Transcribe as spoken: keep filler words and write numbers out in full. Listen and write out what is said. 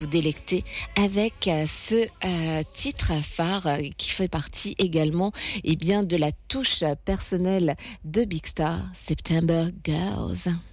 vous délecter avec euh, ce euh, titre phare euh, qui fait partie également eh bien, de la touche personnelle de Big Star, September Girls.